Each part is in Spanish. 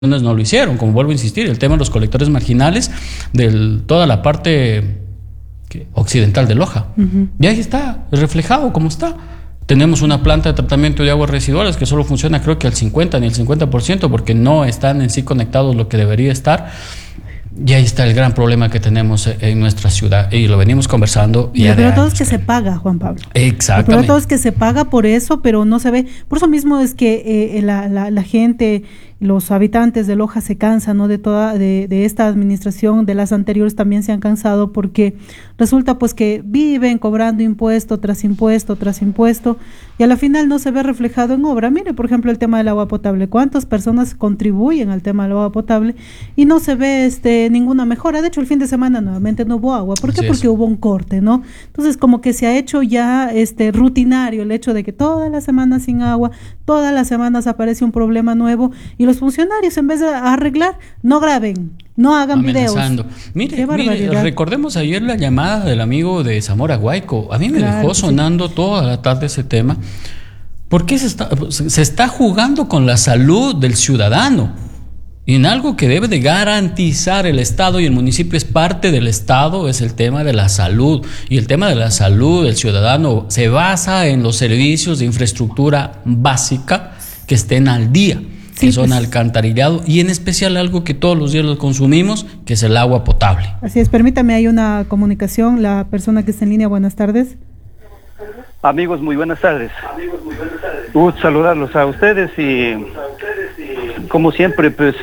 no lo hicieron, como vuelvo a insistir, el tema de los colectores marginales de toda la parte occidental de Loja. Y ahí está, reflejado como está. Tenemos una planta de tratamiento de aguas residuales que solo funciona creo que al 50 ni al 50% porque no están en sí conectados lo que debería estar. Y ahí está el gran problema que tenemos en nuestra ciudad y lo venimos conversando. Y lo peor de todo es que se paga, Juan Pablo. Exactamente. Lo peor de todo es que se paga por eso, pero no se ve. Por eso mismo es que la gente, los habitantes de Loja se cansan, ¿no? De esta administración, de las anteriores también se han cansado porque resulta pues que viven cobrando impuesto tras impuesto tras impuesto y a la final no se ve reflejado en obra. Mire, por ejemplo, el tema del agua potable. ¿Cuántas personas contribuyen al tema del agua potable? Y no se ve ninguna mejora. De hecho, el fin de semana nuevamente no hubo agua. ¿Por qué? Porque hubo un corte, ¿no? Entonces, como que se ha hecho ya rutinario el hecho de que todas las semanas sin agua, todas las semanas aparece un problema nuevo y los funcionarios, en vez de arreglar, no graben, no hagan videos. Mire, recordemos ayer la llamada del amigo de Zamora Guayco. A mí me dejó sonando toda la tarde ese tema. ¿Por qué se está jugando con la salud del ciudadano? Y en algo que debe de garantizar el Estado, y el municipio es parte del Estado, es el tema de la salud. Y el tema de la salud del ciudadano se basa en los servicios de infraestructura básica que estén al día, que son alcantarillado y en especial algo que todos los días lo consumimos, que es el agua potable. Así es, permítame, hay una comunicación, la persona que está en línea, buenas tardes. Amigos, muy buenas tardes. Gusto saludarlos a ustedes y como siempre, pues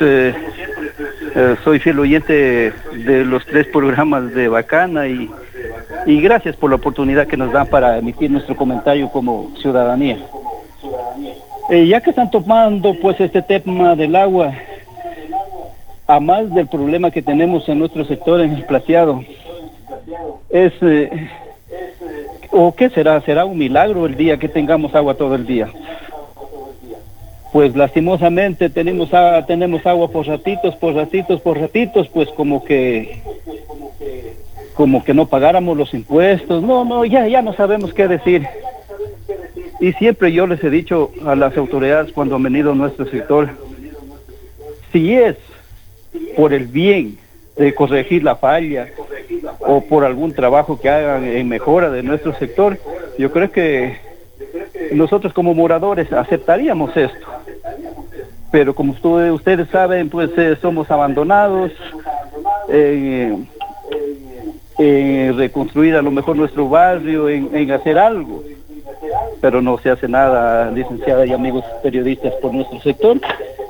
soy fiel oyente de los 3 programas de Bacana y gracias por la oportunidad que nos dan para emitir nuestro comentario como ciudadanía. Ya que están tomando pues este tema del agua, a más del problema que tenemos en nuestro sector en el Plateado, ¿o qué será? ¿Será un milagro el día que tengamos agua todo el día? Pues lastimosamente tenemos agua por ratitos, pues como que no pagáramos los impuestos. Ya no sabemos qué decir. Y siempre yo les he dicho a las autoridades cuando han venido a nuestro sector, si es por el bien de corregir la falla o por algún trabajo que hagan en mejora de nuestro sector, yo creo que nosotros como moradores aceptaríamos esto. Pero como ustedes saben, pues somos abandonados en reconstruir a lo mejor nuestro barrio, en hacer algo. Pero no se hace nada, licenciada y amigos periodistas, por nuestro sector.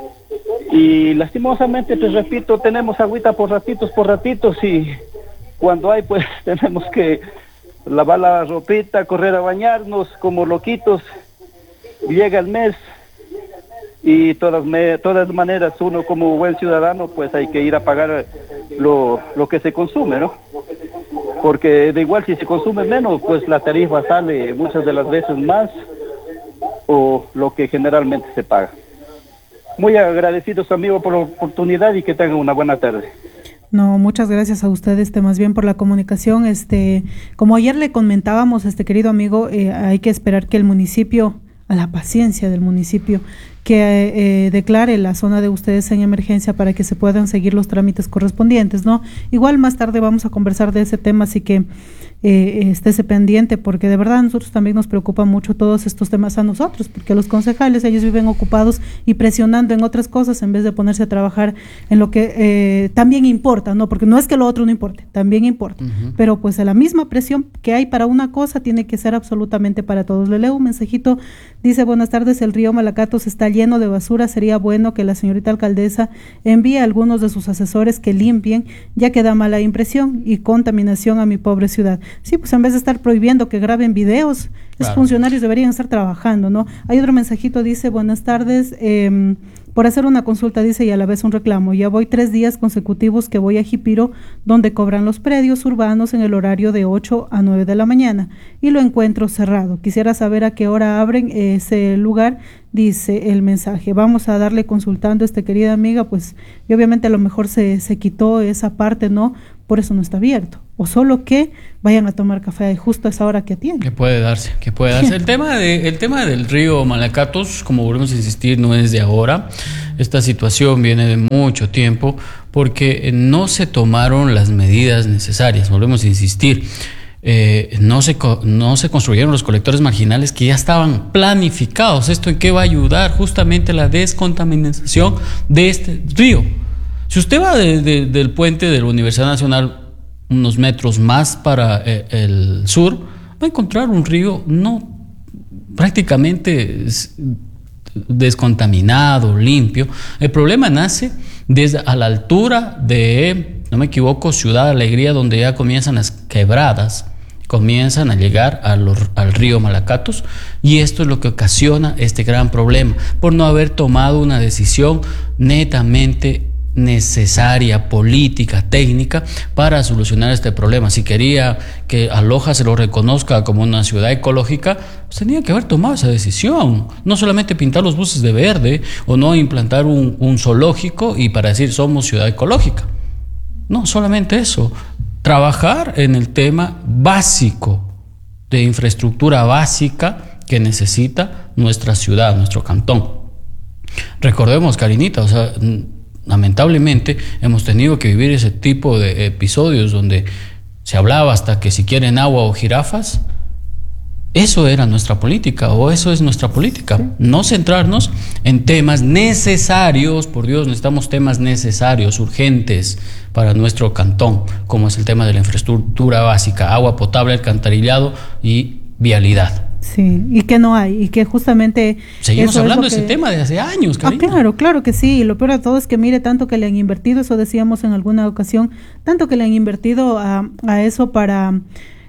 Y lastimosamente, te repito, tenemos agüita por ratitos y cuando hay, pues tenemos que lavar la ropita, correr a bañarnos como loquitos. Llega el mes y todas maneras uno como buen ciudadano pues hay que ir a pagar lo que se consume, ¿no? Porque de igual si se consume menos, pues la tarifa sale muchas de las veces más o lo que generalmente se paga. Muy agradecidos, amigo, por la oportunidad y que tengan una buena tarde. No, muchas gracias a ustedes, más bien por la comunicación. Como ayer le comentábamos, querido amigo, hay que esperar que el municipio, a la paciencia del municipio, que declare la zona de ustedes en emergencia para que se puedan seguir los trámites correspondientes, ¿no? Igual más tarde vamos a conversar de ese tema, así que estése pendiente, porque de verdad a nosotros también nos preocupan mucho todos estos temas a nosotros, porque los concejales, ellos viven ocupados y presionando en otras cosas en vez de ponerse a trabajar en lo que también importa, ¿no? Porque no es que lo otro no importe, también importa, pero pues la misma presión que hay para una cosa tiene que ser absolutamente para todos. Le leo un mensajito, dice: buenas tardes, el río Malacatos está lleno de basura, sería bueno que la señorita alcaldesa envíe a algunos de sus asesores que limpien, ya que da mala impresión y contaminación a mi pobre ciudad. Sí, pues en vez de estar prohibiendo que graben videos, esos funcionarios deberían estar trabajando, ¿no? Hay otro mensajito, dice: buenas tardes, por hacer una consulta, dice, y a la vez un reclamo. Ya voy 3 días consecutivos que voy a Jipiro, donde cobran los predios urbanos en el horario de 8 a 9 de la mañana, y lo encuentro cerrado. Quisiera saber a qué hora abren ese lugar, dice el mensaje. Vamos a darle consultando, querida amiga, pues, y obviamente a lo mejor se quitó esa parte, ¿no?, por eso no está abierto, o solo que vayan a tomar café justo a esa hora que tienen. Que puede darse. El tema del río Malacatos, como volvemos a insistir, no es de ahora. Esta situación viene de mucho tiempo porque no se tomaron las medidas necesarias, volvemos a insistir. No se construyeron los colectores marginales que ya estaban planificados. ¿Esto en qué va a ayudar? Justamente la descontaminación de este río. Si usted va del puente de la Universidad Nacional unos metros más para el sur, va a encontrar un río prácticamente descontaminado, limpio. El problema nace desde a la altura de, no me equivoco, Ciudad Alegría, donde ya comienzan las quebradas, comienzan a llegar al río Malacatos, y esto es lo que ocasiona este gran problema, por no haber tomado una decisión netamente necesaria, política, técnica, para solucionar este problema. Si quería que a Loja se lo reconozca como una ciudad ecológica, pues tenía que haber tomado esa decisión. No solamente pintar los buses de verde o no implantar un zoológico y para decir somos ciudad ecológica. No, solamente eso. Trabajar en el tema básico de infraestructura básica que necesita nuestra ciudad, nuestro cantón. Recordemos, Karinita, lamentablemente hemos tenido que vivir ese tipo de episodios donde se hablaba hasta que si quieren agua o jirafas. Eso era nuestra política, o eso es nuestra política. Sí. No centrarnos en temas necesarios, por Dios, necesitamos temas necesarios, urgentes para nuestro cantón, como es el tema de la infraestructura básica, agua potable, alcantarillado y vialidad. Sí, y que no hay, y que justamente... Seguimos hablando de ese tema desde hace años, Karina. Claro que sí, y lo peor de todo es que mire tanto que le han invertido, eso decíamos en alguna ocasión, tanto que le han invertido a eso para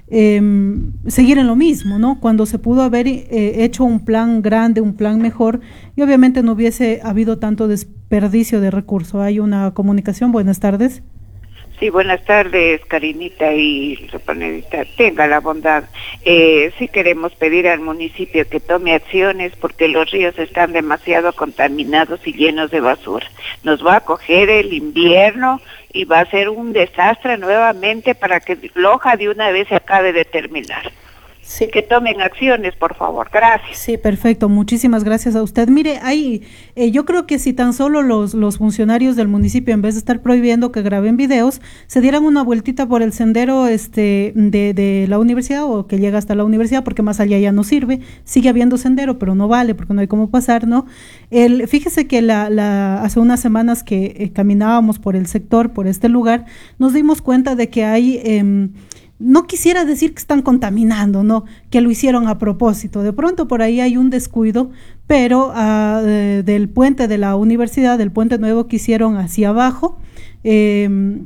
seguir en lo mismo, ¿no? Cuando se pudo haber hecho un plan grande, un plan mejor, y obviamente no hubiese habido tanto desperdicio de recursos. Hay una comunicación, buenas tardes. Sí, buenas tardes, Karinita y Repanedita. Tenga la bondad. Sí queremos pedir al municipio que tome acciones porque los ríos están demasiado contaminados y llenos de basura. Nos va a coger el invierno y va a ser un desastre nuevamente para que Loja de una vez se acabe de terminar. Sí. Que tomen acciones, por favor. Gracias. Sí, perfecto. Muchísimas gracias a usted. Mire, yo creo que si tan solo los funcionarios del municipio, en vez de estar prohibiendo que graben videos, se dieran una vueltita por el sendero de la universidad, o que llega hasta la universidad, porque más allá ya no sirve. Sigue habiendo sendero, pero no vale porque no hay cómo pasar, ¿no? Fíjese que hace unas semanas que caminábamos por el sector, por este lugar, nos dimos cuenta de que hay... no quisiera decir que están contaminando, no, que lo hicieron a propósito. De pronto por ahí hay un descuido, pero del puente de la universidad, del puente nuevo que hicieron hacia abajo, se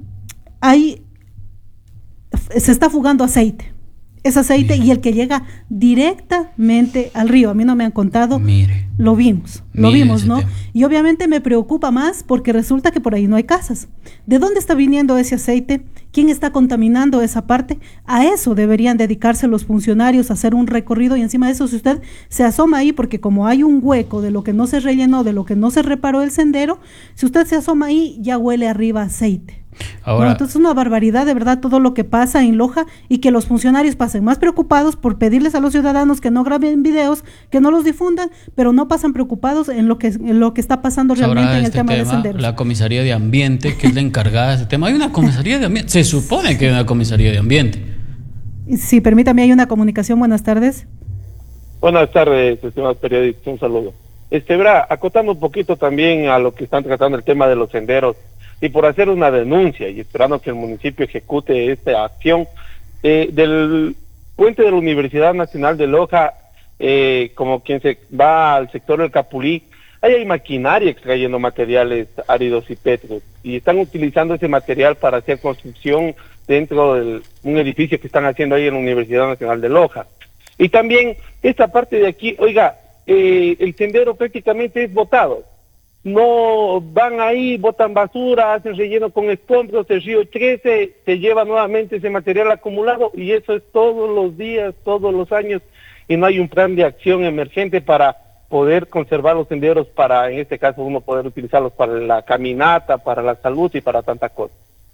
está fugando aceite. Es aceite y el que llega directamente al río. A mí no me han contado. Mire. Lo vimos, ¿no? Tema. Y obviamente me preocupa más porque resulta que por ahí no hay casas. ¿De dónde está viniendo ese aceite? ¿Quién está contaminando esa parte? A eso deberían dedicarse los funcionarios, a hacer un recorrido, y encima de eso, si usted se asoma ahí, porque como hay un hueco de lo que no se rellenó, de lo que no se reparó el sendero, si usted se asoma ahí, ya huele arriba aceite. Ahora, entonces es una barbaridad de verdad todo lo que pasa en Loja, y que los funcionarios pasen más preocupados por pedirles a los ciudadanos que no graben videos, que no los difundan, pero no pasan preocupados en lo que está pasando realmente en el tema de senderos. La comisaría de ambiente, que es la encargada de ese tema. Hay una comisaría de ambiente, se supone que hay una comisaría de ambiente. Sí, permítame, hay una comunicación. Buenas tardes. Buenas tardes, estimados periodistas, un saludo. Acotando un poquito también a lo que están tratando el tema de los senderos, y por hacer una denuncia y esperando que el municipio ejecute esta acción del puente de la Universidad Nacional de Loja, como quien se va al sector del Capulí, ahí hay maquinaria extrayendo materiales áridos y pétricos, y están utilizando ese material para hacer construcción dentro de un edificio que están haciendo ahí en la Universidad Nacional de Loja. Y también esta parte de aquí, oiga, el sendero prácticamente es botado. No van ahí, botan basura, hacen relleno con escombros, el río crece, se lleva nuevamente ese material acumulado, y eso es todos los días, todos los años, y no hay un plan de acción emergente para poder conservar los senderos, para, en este caso, uno poder utilizarlos para la caminata, para la salud y para tanta cosa.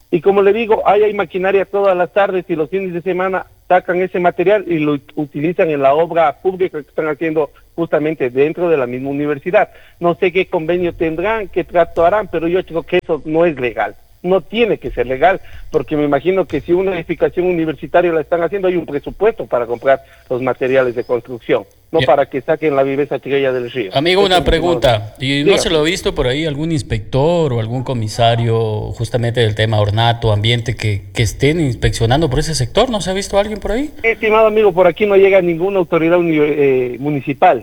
Y como le digo, hay maquinaria todas las tardes y los fines de semana sacan ese material y lo utilizan en la obra pública que están haciendo justamente dentro de la misma universidad. No sé qué convenio tendrán, qué trato harán, pero yo creo que eso no es legal. No tiene que ser legal, porque me imagino que si una edificación universitaria la están haciendo, hay un presupuesto para comprar los materiales de construcción, no para que saquen la viveza chiquilla del río. Amigo, una pregunta, y no se lo he visto por ahí algún inspector o algún comisario justamente del tema ornato, ambiente, que estén inspeccionando por ese sector. ¿No se ha visto alguien por ahí? Estimado amigo, por aquí no llega ninguna autoridad municipal,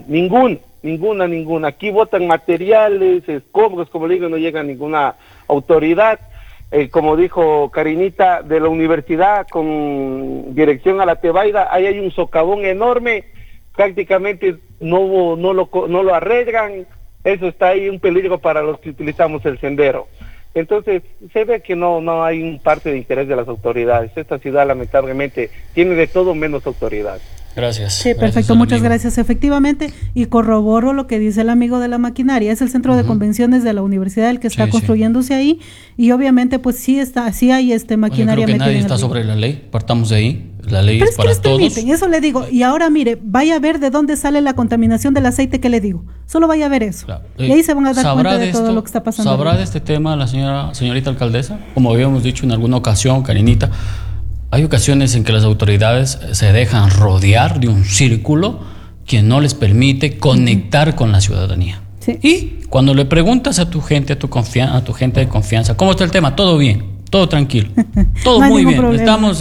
ninguna. Aquí botan materiales, escombros, como le digo, no llega ninguna autoridad. Como dijo Karinita, de la universidad con dirección a la Tebaida, ahí hay un socavón enorme, prácticamente no lo arreglan, eso está ahí un peligro para los que utilizamos el sendero. Entonces, se ve que no hay un parte de interés de las autoridades. Esta ciudad, lamentablemente, tiene de todo menos autoridad. Gracias. Sí, perfecto, muchas gracias. Efectivamente, y corroboro lo que dice el amigo de la maquinaria, es el centro de convenciones de la universidad el que está construyéndose ahí, y obviamente pues sí hay maquinaria. Yo creo que nadie está sobre la ley, partamos de ahí, la ley es para todos. Permiten, eso le digo, y ahora mire, vaya a ver de dónde sale la contaminación del aceite que le digo, solo vaya a ver eso, claro. Y ahí se van a dar cuenta de todo lo que está pasando. ¿Sabrá de este tema la señorita alcaldesa? Como habíamos dicho en alguna ocasión, Karinita, hay ocasiones en que las autoridades se dejan rodear de un círculo que no les permite conectar con la ciudadanía. Sí. Y cuando le preguntas a tu gente, a tu gente de confianza, ¿cómo está el tema? Todo bien, todo tranquilo, todo muy bien. Estamos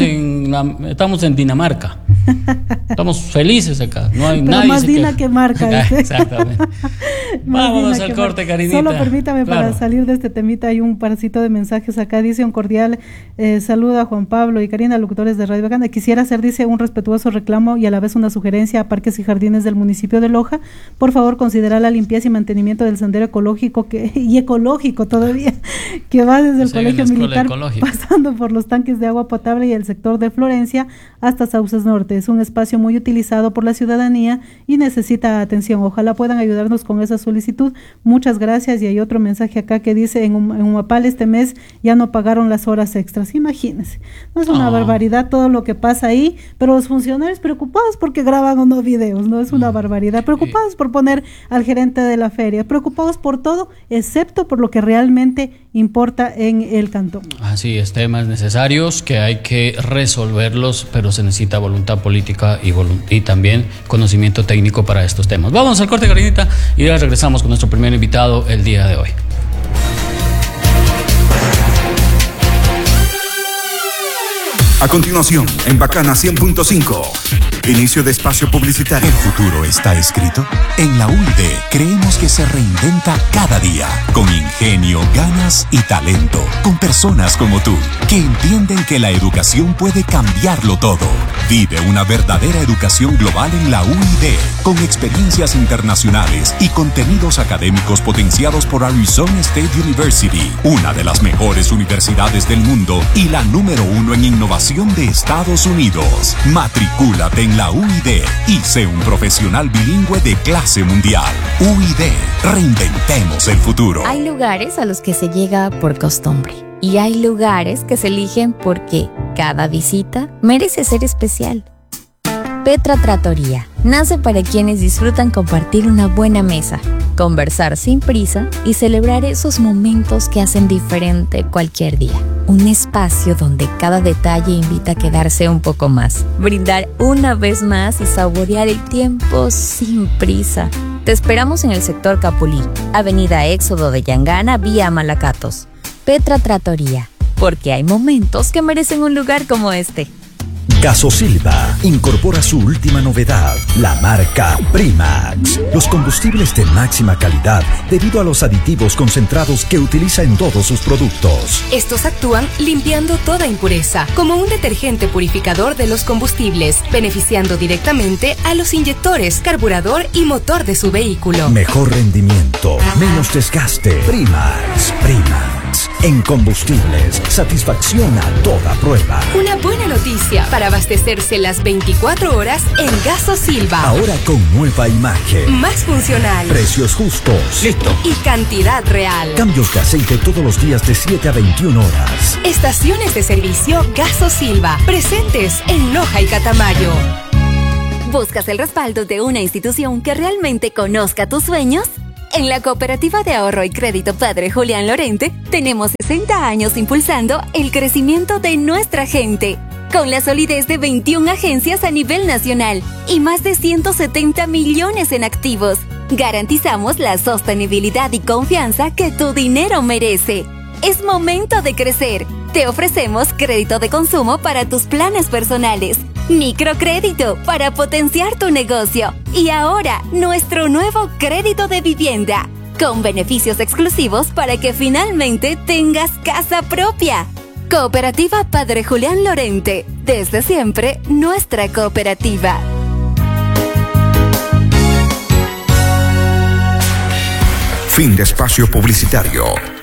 en Dinamarca. Estamos felices acá. No hay nadie. Más Dina que marca. Exactamente. Vámonos al corte, Karinita. Solo permítame, para salir de este temita, hay un parcito de mensajes acá. Dice un cordial saludo a Juan Pablo y Karina, locutores de Radio Bacana. Quisiera hacer, dice, un respetuoso reclamo y a la vez una sugerencia a Parques y Jardines del municipio de Loja. Por favor, considerar la limpieza y mantenimiento del sendero ecológico y ecológico todavía, que va desde el Colegio Militar, pasando por los tanques de agua potable y el sector de Florencia hasta Sauces Norte. Es un espacio muy utilizado por la ciudadanía y necesita atención. Ojalá puedan ayudarnos con esa solicitud. Muchas gracias. Y hay otro mensaje acá que dice, en Humapal este mes ya no pagaron las horas extras. Imagínense, no es una barbaridad todo lo que pasa ahí, pero los funcionarios preocupados porque graban unos videos, no es una barbaridad, preocupados por poner al gerente de la feria, preocupados por todo, excepto por lo que realmente importa en el cantón. Así es, temas necesarios que hay que resolverlos, pero se necesita voluntad política y también conocimiento técnico para estos temas. Vamos al corte, Karinita, y ya regresamos con nuestro primer invitado el día de hoy. A continuación, en Bacana 100.5, inicio de espacio publicitario. ¿El futuro está escrito? En la UID creemos que se reinventa cada día, con ingenio, ganas y talento, con personas como tú, que entienden que la educación puede cambiarlo todo. Vive una verdadera educación global en la UID, con experiencias internacionales y contenidos académicos potenciados por Arizona State University, una de las mejores universidades del mundo y la número 1 en innovación de Estados Unidos. Matricúlate en la UID y sé un profesional bilingüe de clase mundial. UID, reinventemos el futuro. Hay lugares a los que se llega por costumbre y hay lugares que se eligen porque cada visita merece ser especial. Petra Trattoria nace para quienes disfrutan compartir una buena mesa, conversar sin prisa y celebrar esos momentos que hacen diferente cualquier día. Un espacio donde cada detalle invita a quedarse un poco más, brindar una vez más y saborear el tiempo sin prisa. Te esperamos en el sector Capulí, Avenida Éxodo de Yangana, vía Malacatos. Petra Trattoria, porque hay momentos que merecen un lugar como este. Gasosilva incorpora su última novedad, la marca Primax. Los combustibles de máxima calidad debido a los aditivos concentrados que utiliza en todos sus productos. Estos actúan limpiando toda impureza, como un detergente purificador de los combustibles, beneficiando directamente a los inyectores, carburador y motor de su vehículo. Mejor rendimiento, menos desgaste. Primax. En combustibles, satisfacción a toda prueba. Una buena noticia para abastecerse las 24 horas en Gasosilva. Ahora con nueva imagen. Más funcional. Precios justos. Listo. Y cantidad real. Cambios de aceite todos los días de 7 a 21 horas. Estaciones de servicio Gasosilva. Presentes en Loja y Catamayo. ¿Buscas el respaldo de una institución que realmente conozca tus sueños? En la Cooperativa de Ahorro y Crédito Padre Julián Lorente tenemos 60 años impulsando el crecimiento de nuestra gente, con la solidez de 21 agencias a nivel nacional y más de 170 millones en activos. Garantizamos la sostenibilidad y confianza que tu dinero merece. Es momento de crecer. Te ofrecemos crédito de consumo para tus planes personales, microcrédito para potenciar tu negocio y ahora nuestro nuevo crédito de vivienda, con beneficios exclusivos para que finalmente tengas casa propia. Cooperativa Padre Julián Lorente, desde siempre nuestra cooperativa. Fin de espacio publicitario.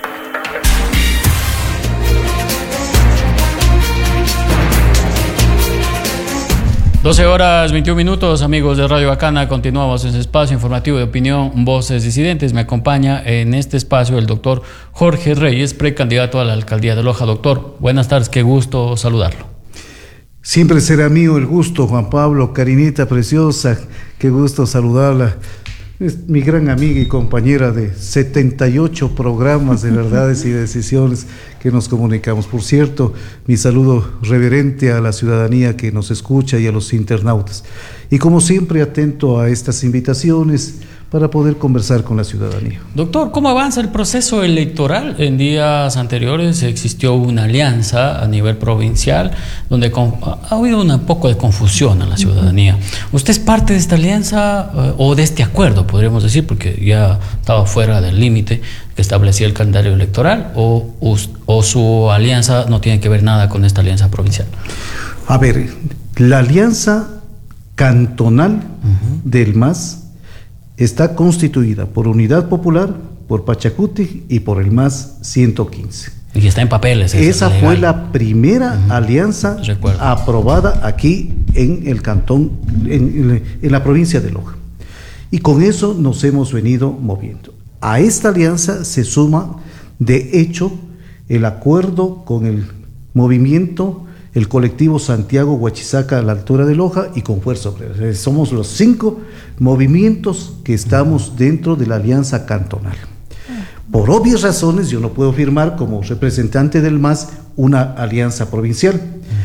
12:21, amigos de Radio Bacana. Continuamos en ese espacio informativo de opinión, Voces Disidentes. Me acompaña en este espacio el doctor Jorge Reyes, precandidato a la alcaldía de Loja. Doctor, buenas tardes, qué gusto saludarlo. Siempre será mío el gusto, Juan Pablo, Karinita preciosa, qué gusto saludarla. Es mi gran amiga y compañera de 78 programas de verdades y decisiones que nos comunicamos. Por cierto, mi saludo reverente a la ciudadanía que nos escucha y a los internautas. Y como siempre, atento a estas invitaciones para poder conversar con la ciudadanía. Doctor, ¿cómo avanza el proceso electoral? En días anteriores existió una alianza a nivel provincial donde ha habido un poco de confusión en la ciudadanía. ¿Usted es parte de esta alianza o de este acuerdo, podríamos decir, porque ya estaba fuera del límite que establecía el calendario electoral, o su alianza no tiene que ver nada con esta alianza provincial? A ver, la alianza cantonal del MAS está constituida por Unidad Popular, por Pachacuti y por el MAS 115. Y está en papeles. Esa fue la primera alianza aprobada aquí en el cantón, en la provincia de Loja. Y con eso nos hemos venido moviendo. A esta alianza se suma, de hecho, el acuerdo con el movimiento, el colectivo Santiago Huachizaca a la altura de Loja y con Fuerza Obrera. Somos los 5 movimientos que estamos dentro de la alianza cantonal. Por obvias razones, yo no puedo firmar como representante del MAS una alianza provincial,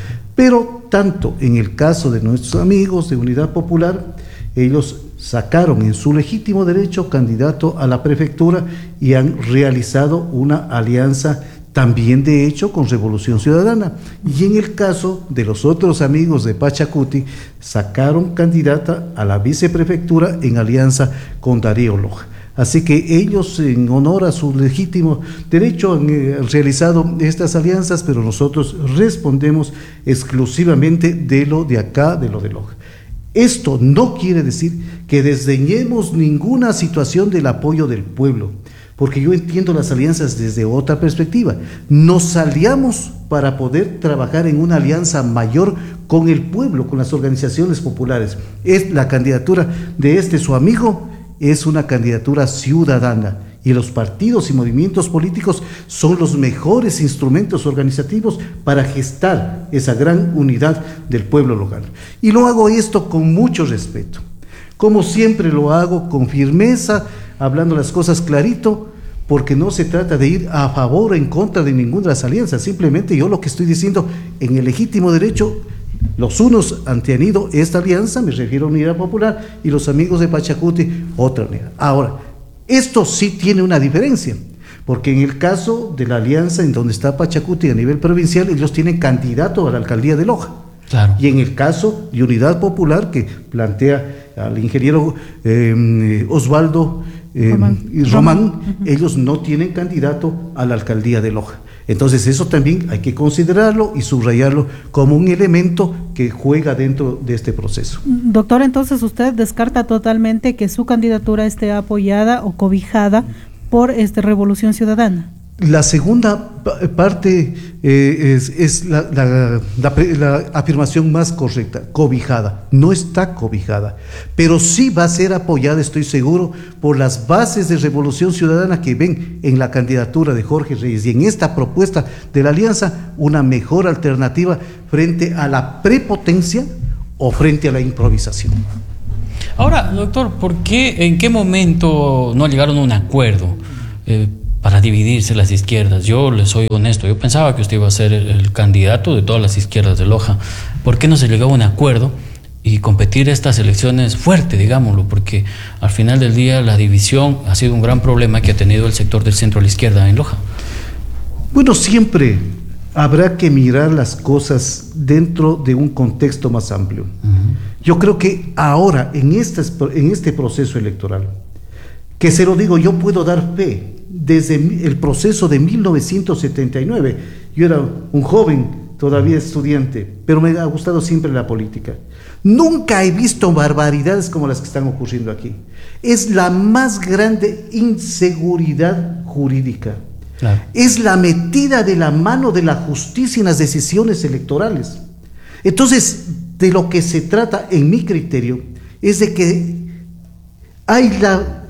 pero tanto en el caso de nuestros amigos de Unidad Popular, ellos sacaron en su legítimo derecho candidato a la prefectura y han realizado una alianza también de hecho con Revolución Ciudadana. Y en el caso de los otros amigos de Pachacuti, sacaron candidata a la viceprefectura en alianza con Darío Loja. Así que ellos, en honor a su legítimo derecho, han realizado estas alianzas, pero nosotros respondemos exclusivamente de lo de acá, de lo de Loja. Esto no quiere decir que desdeñemos ninguna situación del apoyo del pueblo, porque yo entiendo las alianzas desde otra perspectiva. Nos aliamos para poder trabajar en una alianza mayor con el pueblo, con las organizaciones populares. Es la candidatura de su amigo, es una candidatura ciudadana, y los partidos y movimientos políticos son los mejores instrumentos organizativos para gestar esa gran unidad del pueblo local. Y lo hago esto con mucho respeto, como siempre lo hago, con firmeza, hablando las cosas clarito, porque no se trata de ir a favor o en contra de ninguna de las alianzas. Simplemente yo lo que estoy diciendo, en el legítimo derecho, los unos han tenido esta alianza, me refiero a Unidad Popular, y los amigos de Pachacuti otra unidad. Ahora, esto sí tiene una diferencia, porque en el caso de la alianza en donde está Pachacuti a nivel provincial, ellos tienen candidato a la alcaldía de Loja. Claro. Y en el caso de Unidad Popular, que plantea al ingeniero Osvaldo Román, ellos no tienen candidato a la alcaldía de Loja. Entonces eso también hay que considerarlo y subrayarlo como un elemento que juega dentro de este proceso. Doctor, entonces usted descarta totalmente que su candidatura esté apoyada o cobijada por Revolución Ciudadana. La segunda parte es la afirmación más correcta, cobijada. No está cobijada, pero sí va a ser apoyada, estoy seguro, por las bases de Revolución Ciudadana que ven en la candidatura de Jorge Reyes y en esta propuesta de la alianza una mejor alternativa frente a la prepotencia o frente a la improvisación. Ahora, doctor, ¿en qué momento no llegaron a un acuerdo para dividirse las izquierdas? Yo les soy honesto, yo pensaba que usted iba a ser el candidato de todas las izquierdas de Loja. ¿Por qué no se llegó a un acuerdo y competir estas elecciones fuerte, digámoslo? Porque al final del día la división ha sido un gran problema que ha tenido el sector del centro a la izquierda en Loja. Bueno, siempre habrá que mirar las cosas dentro de un contexto más amplio. Yo creo que ahora, en este proceso electoral, que se lo digo, yo puedo dar fe, desde el proceso de 1979, yo era un joven, todavía estudiante, pero me ha gustado siempre la política. Nunca he visto barbaridades como las que están ocurriendo aquí. Es la más grande inseguridad jurídica. Claro. Es la metida de la mano de la justicia en las decisiones electorales. Entonces, de lo que se trata, en mi criterio, es de que hay la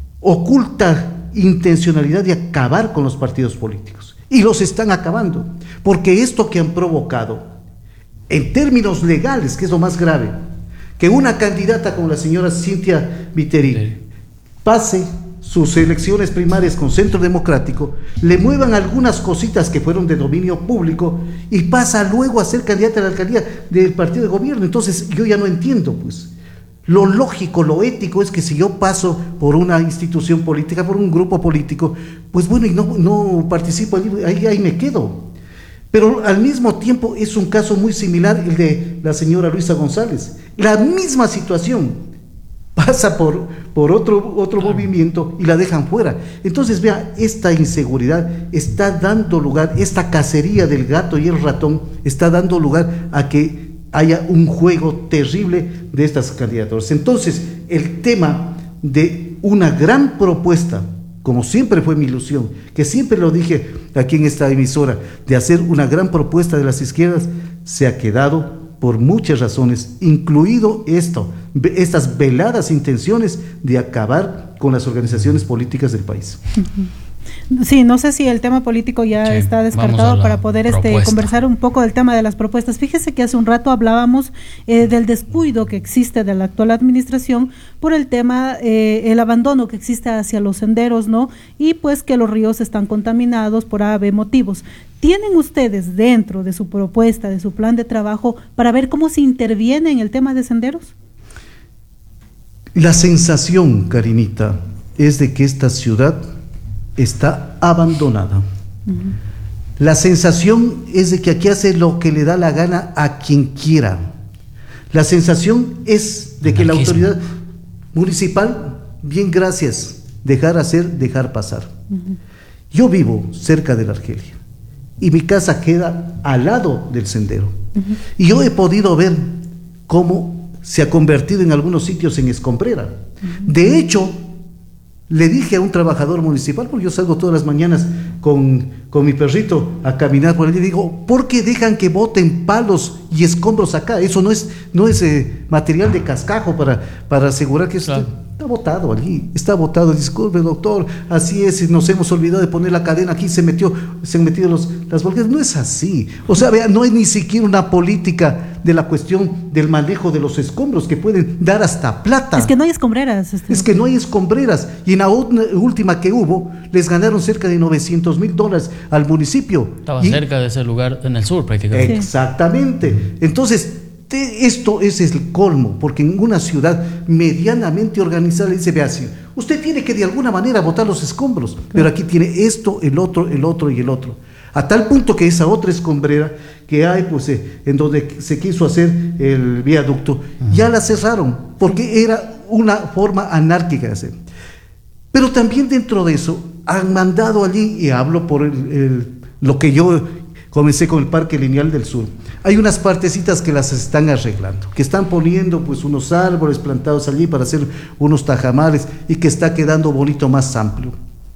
oculta intencionalidad de acabar con los partidos políticos, y los están acabando, porque esto que han provocado, en términos legales, que es lo más grave, que una candidata como la señora Cintia Viteri pase sus elecciones primarias con Centro Democrático, le muevan algunas cositas que fueron de dominio público y pasa luego a ser candidata a la alcaldía del partido de gobierno. Entonces yo ya no entiendo, pues. Lo lógico, lo ético es que si yo paso por una institución política, por un grupo político, pues bueno, y no participo allí, ahí me quedo. Pero al mismo tiempo es un caso muy similar el de la señora Luisa González. La misma situación, pasa por otro movimiento y la dejan fuera. Entonces vea, esta inseguridad está dando lugar, esta cacería del gato y el ratón está dando lugar a que haya un juego terrible de estas candidaturas. Entonces, el tema de una gran propuesta, como siempre fue mi ilusión, que siempre lo dije aquí en esta emisora, de hacer una gran propuesta de las izquierdas, se ha quedado por muchas razones, incluido estas veladas intenciones de acabar con las organizaciones políticas del país. Sí, no sé si el tema político ya está descartado para poder conversar un poco del tema de las propuestas. Fíjese que hace un rato hablábamos del descuido que existe de la actual administración por el tema, el abandono que existe hacia los senderos, ¿no? Y pues que los ríos están contaminados por AB motivos. ¿Tienen ustedes dentro de su propuesta, de su plan de trabajo, para ver cómo se interviene en el tema de senderos? La sensación, Karinita, es de que esta ciudad está abandonada. La sensación es de que aquí hace lo que le da la gana a quien quiera. La sensación es de que la autoridad municipal, bien gracias, dejar hacer, dejar pasar. Yo vivo cerca de la Argelia y mi casa queda al lado del sendero. Y yo he podido ver cómo se ha convertido en algunos sitios en escombrera. De hecho, le dije a un trabajador municipal, porque yo salgo todas las mañanas con mi perrito a caminar por allí, y digo, ¿por qué dejan que boten palos y escombros acá? Eso no es material de cascajo para asegurar que esto está botado allí, está botado. Disculpe, doctor, así es, nos hemos olvidado de poner la cadena aquí, se han metido las volquetas. No es así. O sea, vea, no hay ni siquiera una política de la cuestión del manejo de los escombros que pueden dar hasta plata. Es que no hay escombreras. Es que no hay escombreras. Y en la última que hubo, les ganaron cerca de $900,000 al municipio. Estaba cerca de ese lugar en el sur prácticamente. Exactamente. Entonces, esto es el colmo, porque en una ciudad medianamente organizada le dice, vea, así, usted tiene que de alguna manera botar los escombros, pero aquí tiene esto, el otro y el otro. A tal punto que esa otra escombrera que hay, pues, en donde se quiso hacer el viaducto, ya la cerraron, porque era una forma anárquica de hacer. Pero también dentro de eso, han mandado allí, y hablo por lo que yo comencé con el Parque Lineal del Sur, hay unas partecitas que las están arreglando, que están poniendo pues unos árboles plantados allí para hacer unos tajamales y que está quedando bonito, más amplio.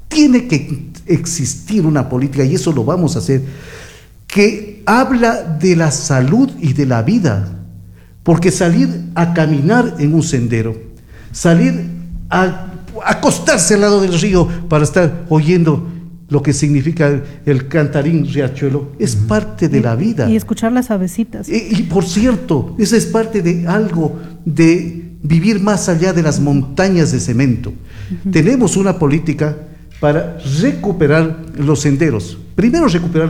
tiene que existir una política, y eso lo vamos a hacer, que habla de la salud y de la vida, porque salir a caminar en un sendero, salir a acostarse al lado del río para estar oyendo lo que significa el cantarín riachuelo, es parte de la vida. Y escuchar las avecitas. Y por cierto, esa es parte de algo de vivir más allá de las montañas de cemento. Tenemos una política para recuperar los senderos. Primero recuperar